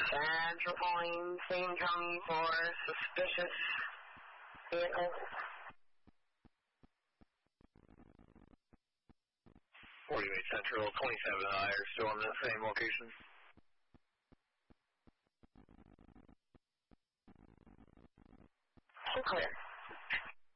Central calling St. John for suspicious vehicle. 48 Central, 27I are still on the same location. Clear.